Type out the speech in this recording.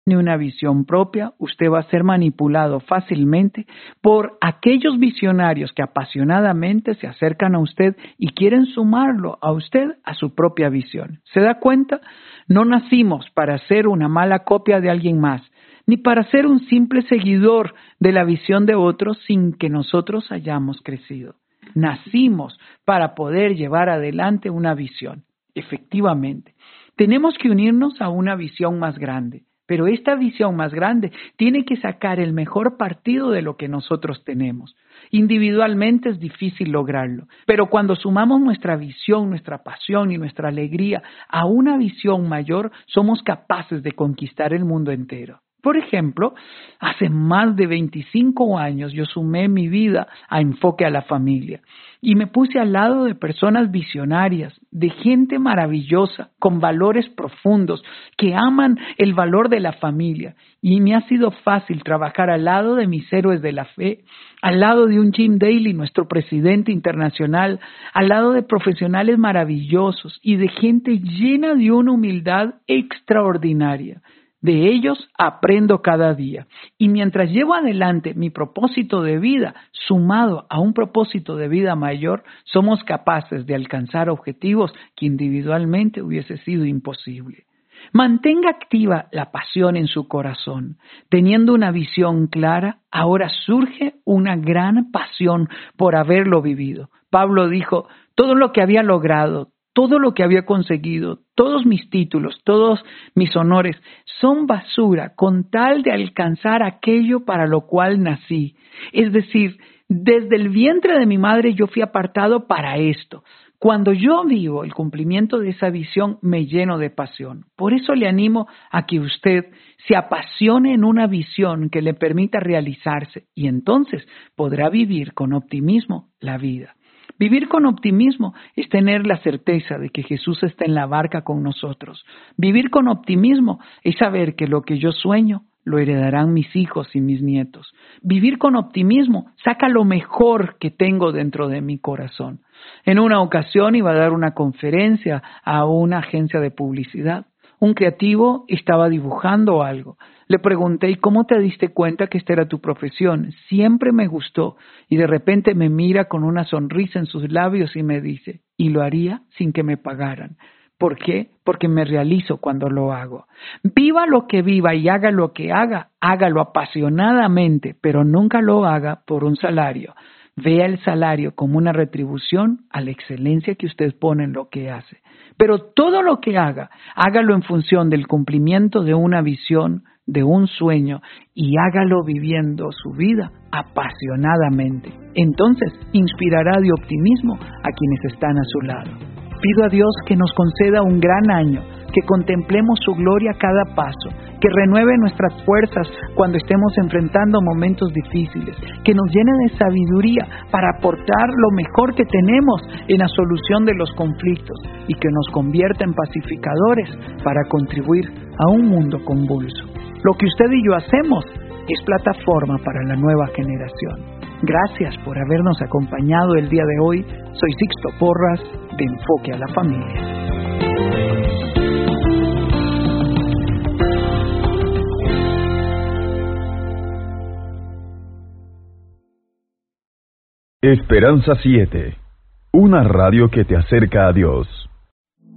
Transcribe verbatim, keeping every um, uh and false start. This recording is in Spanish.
una visión propia, usted va a ser manipulado fácilmente por aquellos visionarios que apasionadamente se acercan a usted y quieren sumarlo a usted a su propia visión. ¿Se da cuenta? No nacimos para ser una mala copia de alguien más, ni para ser un simple seguidor de la visión de otros sin que nosotros hayamos crecido. Nacimos para poder llevar adelante una visión. Efectivamente, tenemos que unirnos a una visión más grande. Pero esta visión más grande tiene que sacar el mejor partido de lo que nosotros tenemos. Individualmente es difícil lograrlo, pero cuando sumamos nuestra visión, nuestra pasión y nuestra alegría a una visión mayor, somos capaces de conquistar el mundo entero. Por ejemplo, hace más de veinticinco años yo sumé mi vida a Enfoque a la Familia y me puse al lado de personas visionarias, de gente maravillosa, con valores profundos, que aman el valor de la familia. Y me ha sido fácil trabajar al lado de mis héroes de la fe, al lado de un Jim Daly, nuestro presidente internacional, al lado de profesionales maravillosos y de gente llena de una humildad extraordinaria. De ellos aprendo cada día. Y mientras llevo adelante mi propósito de vida, sumado a un propósito de vida mayor, somos capaces de alcanzar objetivos que individualmente hubiese sido imposible. Mantenga activa la pasión en su corazón. Teniendo una visión clara, ahora surge una gran pasión por haberlo vivido. Pablo dijo, todo lo que había logrado, todo lo que había conseguido, todos mis títulos, todos mis honores, son basura con tal de alcanzar aquello para lo cual nací. Es decir, desde el vientre de mi madre yo fui apartado para esto. Cuando yo vivo el cumplimiento de esa visión, me lleno de pasión. Por eso le animo a que usted se apasione en una visión que le permita realizarse y entonces podrá vivir con optimismo la vida. Vivir con optimismo es tener la certeza de que Jesús está en la barca con nosotros. Vivir con optimismo es saber que lo que yo sueño lo heredarán mis hijos y mis nietos. Vivir con optimismo saca lo mejor que tengo dentro de mi corazón. En una ocasión iba a dar una conferencia a una agencia de publicidad. Un creativo estaba dibujando algo. Le pregunté, ¿y cómo te diste cuenta que esta era tu profesión? Siempre me gustó. Y de repente me mira con una sonrisa en sus labios y me dice, y lo haría sin que me pagaran. ¿Por qué? Porque me realizo cuando lo hago. Viva lo que viva y haga lo que haga, hágalo apasionadamente, pero nunca lo haga por un salario. Vea el salario como una retribución a la excelencia que usted pone en lo que hace. Pero todo lo que haga, hágalo en función del cumplimiento de una visión, de un sueño, y hágalo viviendo su vida apasionadamente. Entonces, inspirará de optimismo a quienes están a su lado. Pido a Dios que nos conceda un gran año, que contemplemos su gloria a cada paso, que renueve nuestras fuerzas cuando estemos enfrentando momentos difíciles, que nos llene de sabiduría para aportar lo mejor que tenemos en la solución de los conflictos y que nos convierta en pacificadores para contribuir a un mundo convulso. Lo que usted y yo hacemos es plataforma para la nueva generación. Gracias por habernos acompañado el día de hoy. Soy Sixto Porras, de Enfoque a la Familia. Esperanza siete, una radio que te acerca a Dios.